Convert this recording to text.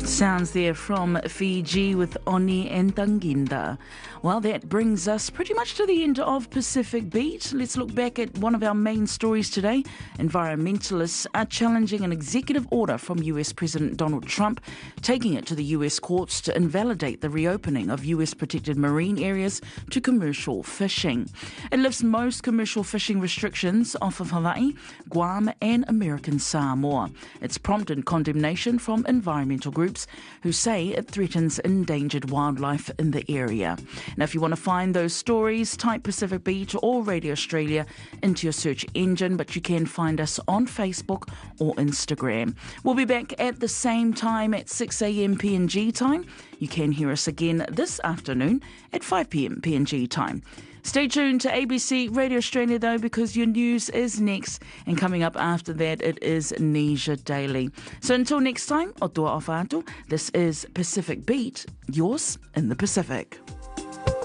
Sounds there from Fiji with Oni and Tanginda. Well, that brings us pretty much to the end of Pacific Beat. Let's look back at one of our main stories today. Environmentalists are challenging an executive order from US President Donald Trump, taking it to the US courts to invalidate the reopening of US protected marine areas to commercial fishing. It lifts most commercial fishing restrictions off of Hawaii, Guam and American Samoa. It's prompted condemnation from environmental groups who say it threatens endangered wildlife in the area. Now, if you want to find those stories, type Pacific Beat or Radio Australia into your search engine, but you can find us on Facebook or Instagram. We'll be back at the same time at 6 a.m. PNG time. You can hear us again this afternoon at 5 p.m. PNG time. Stay tuned to ABC Radio Australia, though, because your news is next. And coming up after that, it is Nesia Daily. So until next time, o tua o whātu, this is Pacific Beat, yours in the Pacific.